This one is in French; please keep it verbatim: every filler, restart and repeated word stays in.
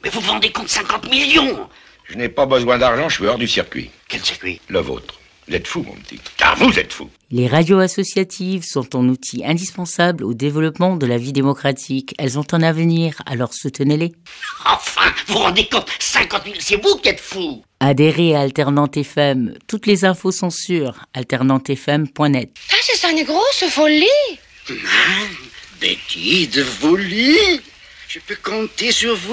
Mais vous vous rendez compte, cinquante millions? Je n'ai pas besoin d'argent, je suis hors du circuit. Quel circuit? Le vôtre. Vous êtes fou, mon petit. Car vous êtes fou. Les radios associatives sont un outil indispensable au développement de la vie démocratique. Elles ont un avenir, alors soutenez-les. Enfin, vous vous rendez compte, cinquante millions, c'est vous qui êtes fou. Adhérez à Alternante F M. Toutes les infos sont sur alternante f m point net. Ah, c'est une grosse folie. Bêtise de folie. Je peux compter sur vous.